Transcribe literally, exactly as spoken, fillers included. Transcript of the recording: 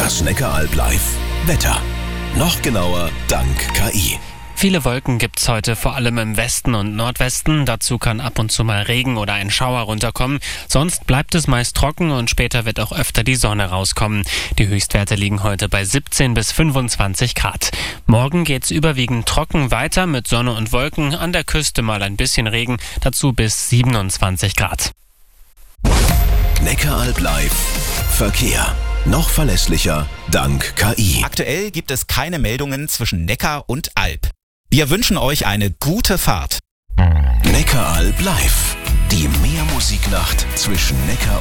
Das Neckaralb Live. Wetter. Noch genauer dank K I. Viele Wolken gibt's heute, vor allem im Westen und Nordwesten. Dazu kann ab und zu mal Regen oder ein Schauer runterkommen. Sonst bleibt es meist trocken und später wird auch öfter die Sonne rauskommen. Die Höchstwerte liegen heute bei siebzehn bis fünfundzwanzig Grad. Morgen geht's überwiegend trocken weiter mit Sonne und Wolken. An der Küste mal ein bisschen Regen, dazu bis siebenundzwanzig Grad. Neckaralb Live. Verkehr. Noch verlässlicher dank K I. Aktuell gibt es keine Meldungen zwischen Neckar und Alb. Wir wünschen euch eine gute Fahrt. Neckaralb Live. Die Meermusiknacht zwischen Neckar